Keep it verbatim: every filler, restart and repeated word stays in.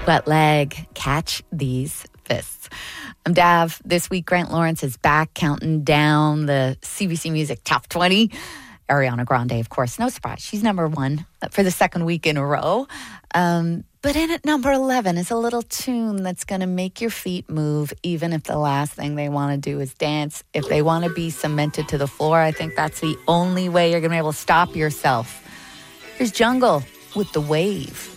Wet leg, catch these fists. I'm Dav. This week, Grant Lawrence is back counting down the C B C Music Top twenty. Ariana Grande, of course, no surprise. She's number one for the second week in a row. Um, but in at number eleven is a little tune that's going to make your feet move, even if the last thing they want to do is dance. If they want to be cemented to the floor, I think that's the only way you're going to be able to stop yourself. Here's Jungle with The Wave.